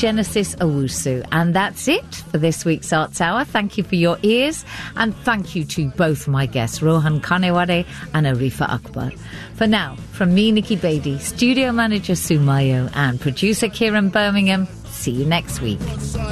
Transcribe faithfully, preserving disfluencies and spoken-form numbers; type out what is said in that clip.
Genesis Owusu. And that's it for this week's Arts Hour. Thank you for your ears, and thank you to both my guests, Rohan Kanewade and Arifa Akbar. For now, from me, Nikki Beatty, studio manager Sumayo, and producer Kieran Birmingham, see you next week.